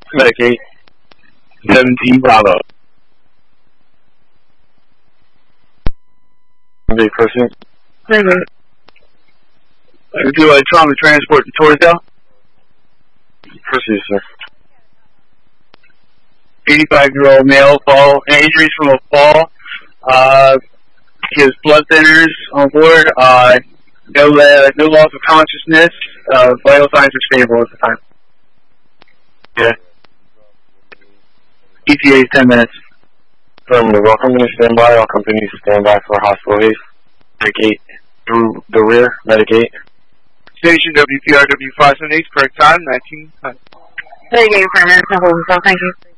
Medicaid. 17 Bravo. Big person. Do trauma transport to Torresdale? Proceed, sir. 85-year-old male fall, injuries from a fall. He has blood thinners on board. No loss of consciousness. Vital signs are stable at the time. Yeah. ETA is 10 minutes. Welcome to standby. All companies stand by for hospital haste. Medicate through the rear. Medicate. Station WPRW 578, correct time, 19. There you go, thank you.